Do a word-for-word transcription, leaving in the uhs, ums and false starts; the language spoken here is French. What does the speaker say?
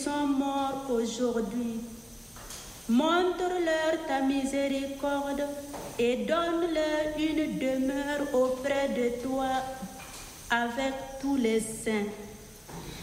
sont morts aujourd'hui. Montre-leur ta miséricorde et donne-leur une demeure auprès de toi avec tous les saints.